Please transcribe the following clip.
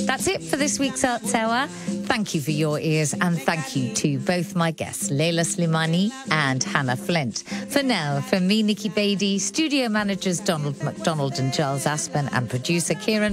That's it for this week's Arts Hour. Thank you for your ears, and thank you to both my guests, Leila Slimani and Hannah Flint. For now, from me, Nikki Beattie, studio managers Donald McDonald and Charles Aspen, and producer Kieran